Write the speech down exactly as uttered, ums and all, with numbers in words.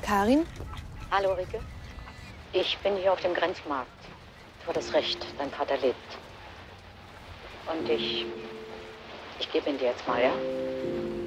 Karin? Hallo, Rike. Ich bin hier auf dem Grenzmarkt. Du hattest recht, dein Vater lebt. Und ich... ich gebe ihn dir jetzt mal, ja?